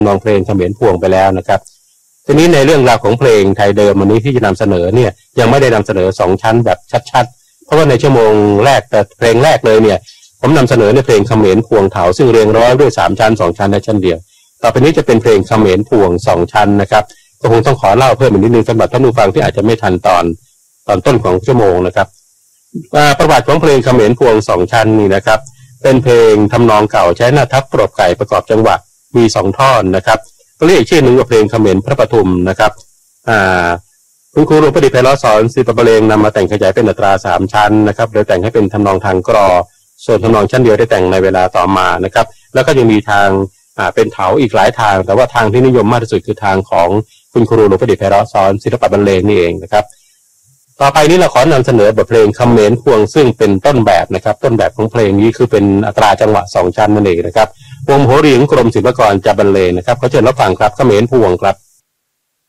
นองเพลงเขมรพวงไปแล้วนะครับทีนี้ในเรื่องราวของเพลงไทยเดิมวันนี้ที่จะนำเสนอเนี่ยยังไม่ได้นำเสนอ2ชั้นแบบชัดๆเพราะว่าในชั่วโมงแรกแต่เพลงแรกเลยเนี่ยผมนำเสนอในเพลงเขมรพวงเถาซึ่งเรียงร้อยด้วย3ชั้น2ชั้นและชั้นเดียวต่อไปนี้จะเป็นเพลงเขมรพวง2ชั้นนะครับก็คงต้องขอเล่าเพิ่มอีกนิดนึงสำหรับท่านผู้ฟังที่อาจจะไม่ทันตอนต้นของชั่วโมงนะครับประวัติของเพลงเขมรพวง2ชั้นนี่นะครับเป็นเพลงทำนองเก่าใช้หน้าทับกรบไก่ประกอบจังหวะมี2ท่อนนะครับก็เรียกอีกชื่อหนึ่งว่าเพลงเขมรพระปทุมนะครับคุณครูหลวงประดิษฐ์ไพเราะสอนศิลปะบรรเลงนำมาแต่งขยายเป็นอัตรา3ชั้นนะครับโดยแต่งให้เป็นทำนองทางกรอส่วนทำนองชั้นเดียวได้แต่งในเวลาต่อมานะครับแล้วก็ยังมีทางเป็นเถาอีกหลายทางแต่ว่าทางที่นิยมมากที่สุดคือทางของคุณครูหลวงประดิษฐ์ไพเราะสอนศิลปะบรรเลงนี่เองนะครับต่อไปนี้เราขอนำเสนอบทเพลงเขมรพวงซึ่งเป็นต้นแบบนะครับต้นแบบของเพลงนี้คือเป็นอัตราจังหวะ2ชั้นนั่นเองนะครับวงโหรีของกรมศิลปากรจะบรรเลงนะครับขอเชิญรับฟังครับเขมรพวงครับ